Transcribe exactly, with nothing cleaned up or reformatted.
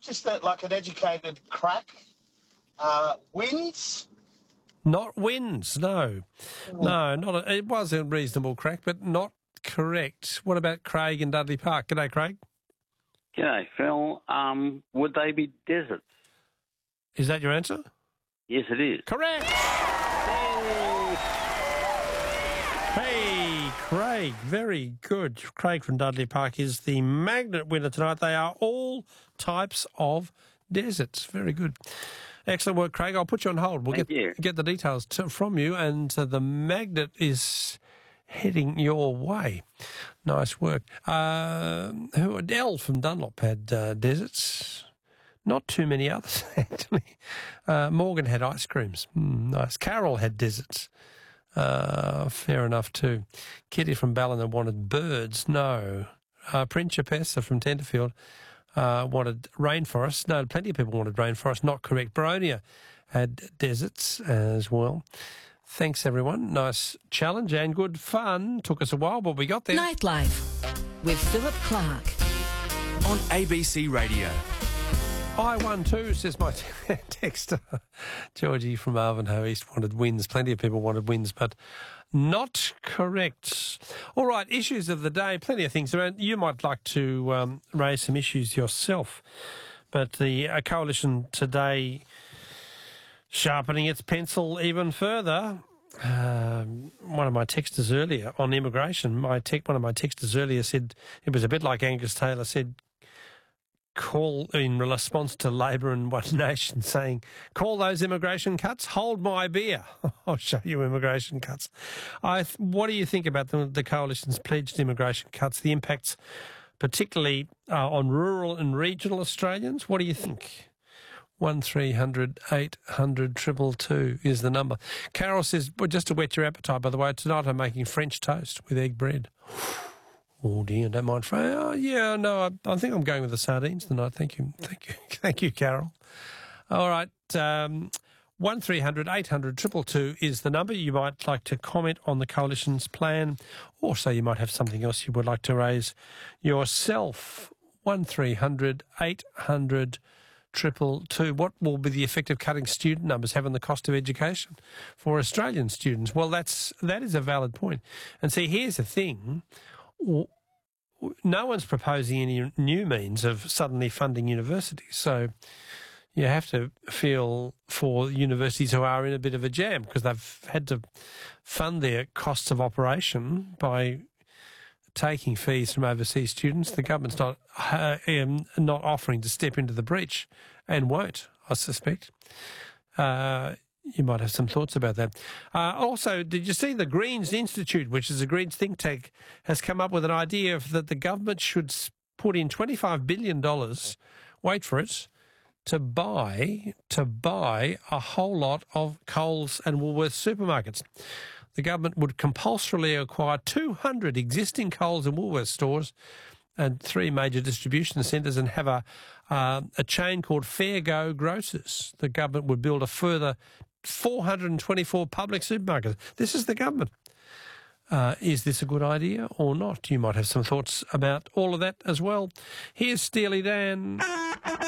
just that, like an educated crack. Uh, wins? Not wins, no. No, not a, it was a reasonable crack, but not correct. What about Craig in Dudley Park? G'day, Craig. G'day, Phil. Um, would they be deserts? Is that your answer? Yes, it is. Correct! Hey, hey, Craig, very good. Craig from Dudley Park is the magnet winner tonight. They are all types of deserts. Very good. Excellent work, Craig. I'll put you on hold. We'll Thank get you. get the details to, from you, and uh, the magnet is heading your way. Nice work. Uh, who Del from Dunlop had uh, deserts. Not too many others, actually. Uh, Morgan had ice creams. Mm, nice. Carol had deserts. Uh, fair enough, too. Kitty from Ballina wanted birds. No. Uh, Principessa from Tenterfield uh, wanted rainforest. No, plenty of people wanted rainforest. Not correct. Baronia had deserts as well. Thanks, everyone. Nice challenge and good fun. Took us a while, but we got there. Nightlife with Philip Clark on A B C Radio. I won too, says my texter. Georgie from Ivanhoe East wanted wins. Plenty of people wanted wins, but not correct. All right, issues of the day. Plenty of things around. You might like to um, raise some issues yourself, but the uh, Coalition today sharpening its pencil even further. Um, one of my texters earlier on immigration, my tech, one of my texters earlier said, it was a bit like Angus Taylor said, call in response to Labor and One Nation saying, call those immigration cuts, hold my beer. I'll show you immigration cuts. I th- what do you think about the, the Coalition's pledged immigration cuts, the impacts particularly uh, on rural and regional Australians? What do you think? one three hundred eight hundred two two two is the number. Carol says, well, just to whet your appetite, by the way, tonight I'm making French toast with egg bread. Oh dear, don't mind. Oh, yeah, no, I, I think I'm going with the sardines tonight. Thank you, thank you, thank you, Carol. All right, um, one three hundred eight hundred two two two is the number. You might like to comment on the Coalition's plan, or so you might have something else you would like to raise yourself. one three hundred eight hundred Triple two. What will be the effect of cutting student numbers have on the cost of education for Australian students? Well, that's that is a valid point. And see, here's the thing: no one's proposing any new means of suddenly funding universities. So you have to feel for universities who are in a bit of a jam because they've had to fund their costs of operation by taking fees from overseas students. The government's not uh, um, not offering to step into the breach and won't, I suspect. Uh, you might have some thoughts about that. Uh, also, did you see the Greens Institute, which is a Greens think tank, has come up with an idea of that the government should put in twenty-five billion dollars, wait for it, to buy, to buy a whole lot of Coles and Woolworths supermarkets. The government would compulsorily acquire two hundred existing Coles and Woolworths stores and three major distribution centres and have a uh, a chain called Fair Go Grocers. The government would build a further four hundred twenty-four public supermarkets. This is the government. Uh, is this a good idea or not? You might have some thoughts about all of that as well. Here's Steely Dan.